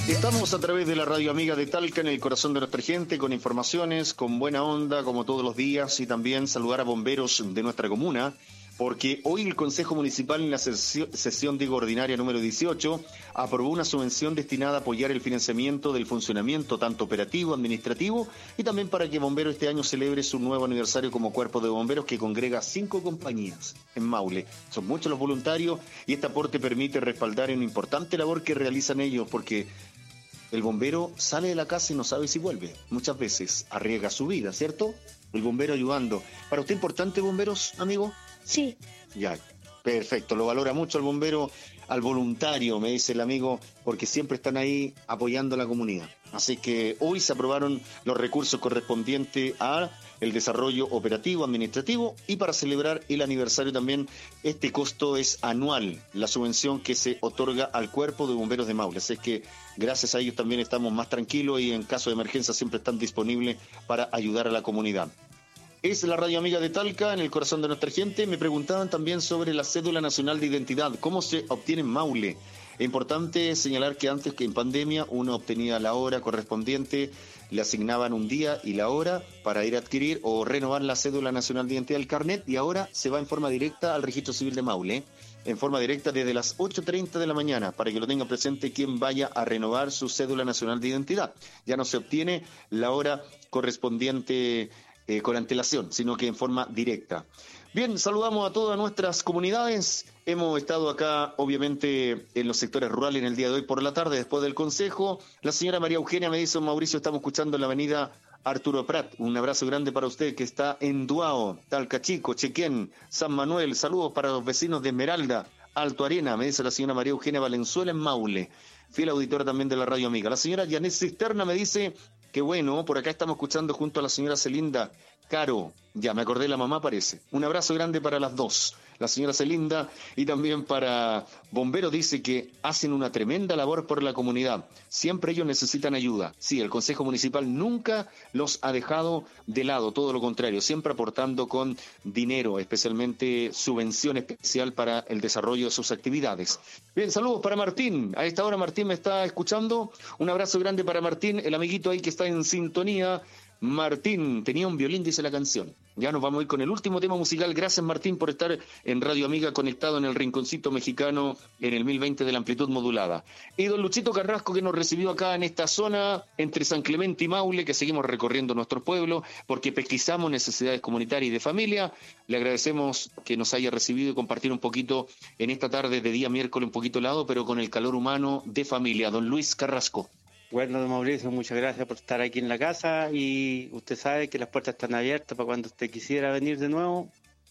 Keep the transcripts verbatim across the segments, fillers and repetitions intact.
Estamos a través de la radio amiga de Talca, en el corazón de nuestra gente, con informaciones, con buena onda, como todos los días, y también saludar a bomberos de nuestra comuna, porque hoy el Consejo Municipal, en la sesión, sesión digo, ordinaria número dieciocho, aprobó una subvención destinada a apoyar el financiamiento del funcionamiento tanto operativo, administrativo, y también para que Bomberos este año celebre su nuevo aniversario como cuerpo de bomberos, que congrega cinco compañías en Maule. Son muchos los voluntarios, y este aporte permite respaldar una importante labor que realizan ellos, porque el bombero sale de la casa y no sabe si vuelve. Muchas veces arriesga su vida, ¿cierto? El bombero ayudando. ¿Para usted importante, bomberos, amigo? Sí. Ya, perfecto. Lo valora mucho el bombero, al voluntario, me dice el amigo, porque siempre están ahí apoyando a la comunidad. Así que hoy se aprobaron los recursos correspondientes a el desarrollo operativo, administrativo, y para celebrar el aniversario también, este costo es anual, la subvención que se otorga al Cuerpo de Bomberos de Maule. Así que gracias a ellos también estamos más tranquilos y en caso de emergencia siempre están disponibles para ayudar a la comunidad. Es la radio amiga de Talca, en el corazón de nuestra gente. Me preguntaban también sobre la cédula nacional de identidad, cómo se obtiene en Maule. Es importante señalar que antes, que en pandemia, uno obtenía la hora correspondiente, le asignaban un día y la hora para ir a adquirir o renovar la cédula nacional de identidad, el carnet, y ahora se va en forma directa al registro civil de Maule, en forma directa desde las ocho treinta de la mañana, para que lo tenga presente quien vaya a renovar su cédula nacional de identidad. Ya no se obtiene la hora correspondiente Eh, con antelación, sino que en forma directa. Bien, saludamos a todas nuestras comunidades. Hemos estado acá, obviamente, en los sectores rurales en el día de hoy por la tarde, después del consejo. La señora María Eugenia me dice: Mauricio, estamos escuchando en la avenida Arturo Prat. Un abrazo grande para usted, que está en Duao, Talcachico, Chequén, San Manuel. Saludos para los vecinos de Esmeralda, Alto Arena, me dice la señora María Eugenia Valenzuela en Maule, fiel auditora también de la radio amiga. La señora Janet Cisterna me dice que bueno, por acá estamos escuchando junto a la señora Celinda Caro, ya me acordé, la mamá parece. Un abrazo grande para las dos, la señora Celinda, y también para Bomberos. Dice que hacen una tremenda labor por la comunidad, siempre ellos necesitan ayuda. Sí, el Consejo Municipal nunca los ha dejado de lado, todo lo contrario, siempre aportando con dinero, especialmente subvención especial para el desarrollo de sus actividades. Bien, saludos para Martín, a esta hora Martín me está escuchando. Un abrazo grande para Martín, el amiguito ahí que está en sintonía. Martín, tenía un violín, dice la canción. Ya nos vamos a ir con el último tema musical. Gracias, Martín, por estar en Radio Amiga, conectado en el rinconcito mexicano en el mil veinte de la amplitud modulada. Y don Luchito Carrasco, que nos recibió acá en esta zona entre San Clemente y Maule, que seguimos recorriendo nuestro pueblo porque pesquisamos necesidades comunitarias y de familia. Le agradecemos que nos haya recibido y compartir un poquito en esta tarde de día miércoles, un poquito helado, pero con el calor humano de familia. Don Luis Carrasco. Bueno, don Mauricio, muchas gracias por estar aquí en la casa, y usted sabe que las puertas están abiertas para cuando usted quisiera venir de nuevo,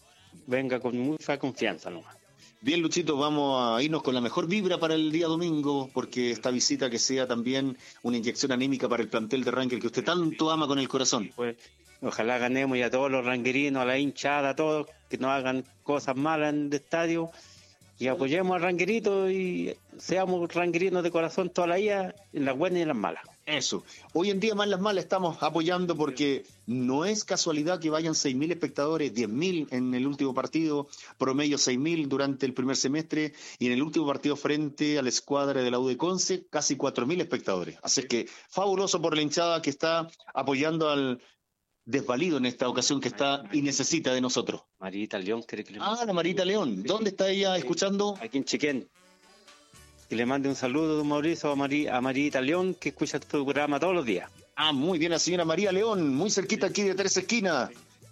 venga con mucha confianza nomás. Bien, Luchito, vamos a irnos con la mejor vibra para el día domingo, porque esta visita que sea también una inyección anímica para el plantel de Ranger que usted tanto ama con el corazón. Pues, ojalá ganemos, y a todos los ranguerinos, a la hinchada, a todos, que no hagan cosas malas en el estadio, y apoyemos al ranguerito y seamos ranguerinos de corazón toda la vida, en las buenas y en las malas. Eso. Hoy en día más las malas estamos apoyando, porque no es casualidad que vayan seis mil espectadores, diez mil en el último partido, promedio seis mil durante el primer semestre, y en el último partido frente a la escuadra de la U de Conce, casi cuatro mil espectadores. Así que fabuloso por la hinchada que está apoyando al desvalido en esta ocasión, que está y necesita de nosotros. Marita León, quiere que le... Ah, la Marita León. ¿Dónde está ella escuchando? Aquí en Chequén. Que le mande un saludo, don Mauricio, a, Mari, a Marita León, que escucha tu programa todos los días. Ah, muy bien, la señora María León, muy cerquita aquí de Tres Esquinas.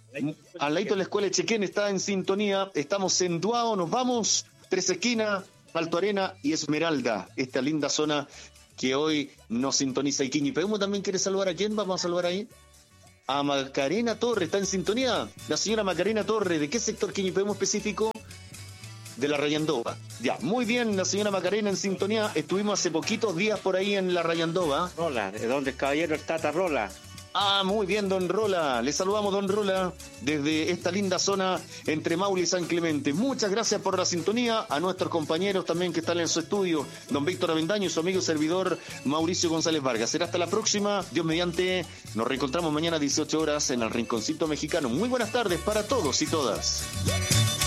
Al ladito de la escuela de Chequén, está en sintonía. Estamos en Duao, nos vamos. Tres Esquinas, Alto Arena y Esmeralda, esta linda zona que hoy nos sintoniza. Y Quiñipeumo también quiere saludar. ¿A quién vamos a saludar ahí? A Macarena Torre, ¿está en sintonía? La señora Macarena Torre, ¿de qué sector Quiñipeumo específico? De la Rayandova. Ya, muy bien, la señora Macarena en sintonía. Estuvimos hace poquitos días por ahí en la Rayandova. Rola, de donde el caballero el Tata Rola. Ah, muy bien, don Rola. Le saludamos, don Rola, desde esta linda zona entre Maule y San Clemente. Muchas gracias por la sintonía. A nuestros compañeros también que están en su estudio, don Víctor Avendaño y su amigo servidor Mauricio González Vargas. Será hasta la próxima. Dios mediante. Nos reencontramos mañana a dieciocho horas en el Rinconcito Mexicano. Muy buenas tardes para todos y todas.